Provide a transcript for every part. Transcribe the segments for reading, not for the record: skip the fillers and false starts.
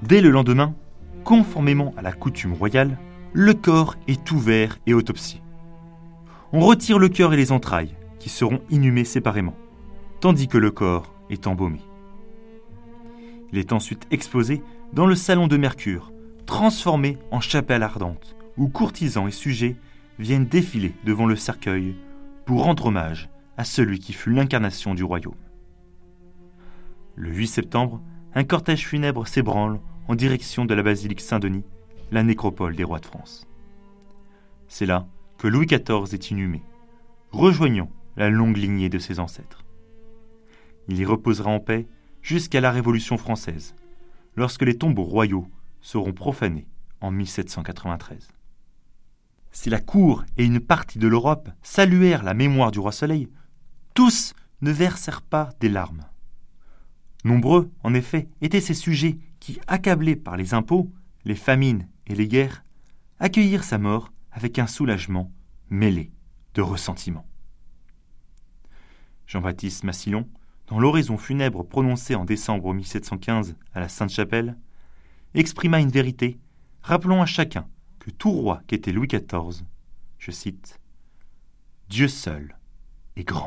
Dès le lendemain, conformément à la coutume royale, le corps est ouvert et autopsié. On retire le cœur et les entrailles, qui seront inhumées séparément, tandis que le corps est embaumé. Il est ensuite exposé dans le salon de Mercure, transformé en chapelle ardente, où courtisans et sujets viennent défiler devant le cercueil pour rendre hommage à celui qui fut l'incarnation du royaume. Le 8 septembre, un cortège funèbre s'ébranle en direction de la basilique Saint-Denis, la nécropole des rois de France. C'est là que Louis XIV est inhumé, rejoignant la longue lignée de ses ancêtres. Il y reposera en paix jusqu'à la Révolution française, lorsque les tombeaux royaux seront profanés en 1793. Si la cour et une partie de l'Europe saluèrent la mémoire du roi Soleil, tous ne versèrent pas des larmes. Nombreux, en effet, étaient ces sujets qui, accablés par les impôts, les famines et les guerres, accueillirent sa mort avec un soulagement mêlé de ressentiment. Jean-Baptiste Massillon, dans l'oraison funèbre prononcée en décembre 1715 à la Sainte-Chapelle, exprima une vérité, rappelant à chacun que tout roi qu'était Louis XIV, je cite, « Dieu seul est grand ».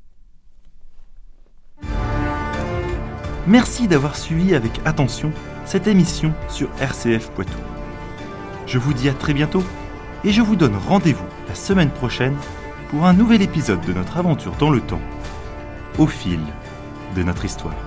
Merci d'avoir suivi avec attention cette émission sur RCF Poitou. Je vous dis à très bientôt et je vous donne rendez-vous la semaine prochaine pour un nouvel épisode de notre aventure dans le temps, au fil de notre histoire.